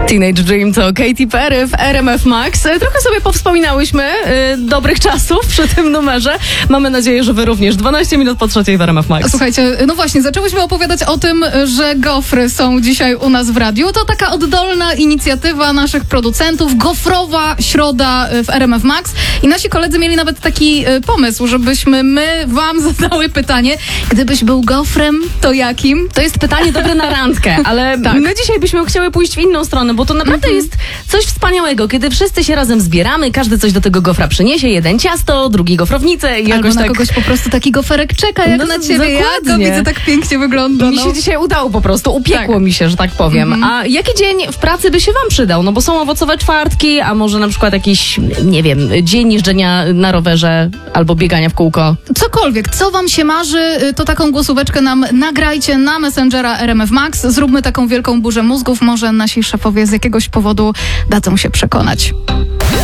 Teenage Dream to Katy Perry w RMF Max. Trochę sobie powspominałyśmy dobrych czasów przy tym numerze. Mamy nadzieję, że wy również. 12 minut po 3 w RMF Max. Słuchajcie, no właśnie, zaczęłyśmy opowiadać o tym, że gofry są dzisiaj u nas w radiu. To taka oddolna inicjatywa naszych producentów. Gofrowa środa w RMF Max. I nasi koledzy mieli nawet taki pomysł, żebyśmy wam zadały pytanie, gdybyś był gofrem, to jakim? To jest pytanie dobre na randkę, ale tak. My dzisiaj byśmy chciały pójść w inną stronę, bo to naprawdę jest coś wspaniałego, kiedy wszyscy się razem zbieramy, każdy coś do tego gofra przyniesie, jeden ciasto, drugi gofrownicę i jakoś Albo na tak... kogoś po prostu taki goferek czeka, jak na ciebie. Ja go widzę, tak pięknie wygląda. Mi się dzisiaj udało po prostu, upiekło mi się, że tak powiem. A jaki dzień w pracy by się wam przydał? No bo są owocowe czwartki, a może na przykład jakiś, nie wiem, dzień jeżdżenia na rowerze albo biegania w kółko. Cokolwiek, co wam się marzy, to taką głosóweczkę nam nagrajcie na Messengera RMF Max. Zróbmy taką wielką burzę mózgów, może nasi szefowie z jakiegoś powodu dadzą się przekonać.